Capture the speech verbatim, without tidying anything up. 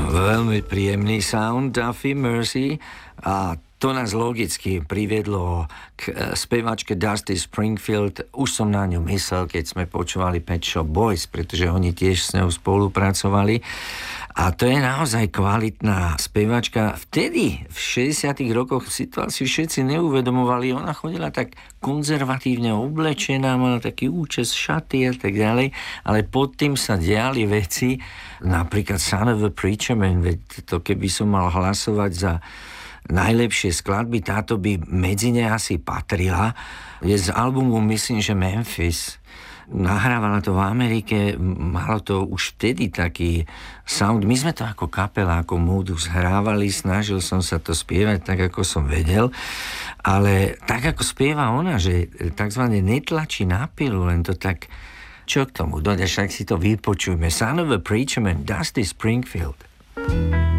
Veľmi príjemný sound Duffy Mercy a to nás logicky priviedlo k spevačke Dusty Springfield. Už som na ňu myslel, keď sme počúvali Pet Shop Boys, pretože oni tiež s ňou spolupracovali. A to je naozaj kvalitná spevačka. Vtedy, v šesťdesiatych rokoch, situáciu všetci neuvedomovali. Ona chodila tak konzervatívne oblečená, mala taký účes, šaty a tak ďalej. Ale pod tým sa diali veci, napríklad Son of a Preacher Man, veď to keby som mal hlasovať za najlepšie skladby, táto by medzi ne asi patrila. Je z albumu, myslím, že Memphis. Nahrávala to v Amerike, malo to už vtedy taký sound. My sme to ako kapela, ako Modus hrávali, snažil som sa to spievať tak, ako som vedel, ale tak, ako spieva ona, že takzvané netlačí na pilu, len to tak, čo k tomu dodaš, tak si to vypočujme. Son of a Preacher Man, Dusty Springfield.